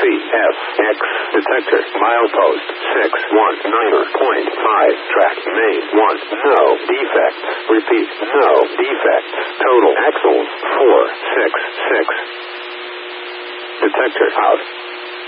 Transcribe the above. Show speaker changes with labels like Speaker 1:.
Speaker 1: CFX detector. Milepost 619.5. Track main 1. No defects. Repeat, no defects. Total axles 466. Detector out.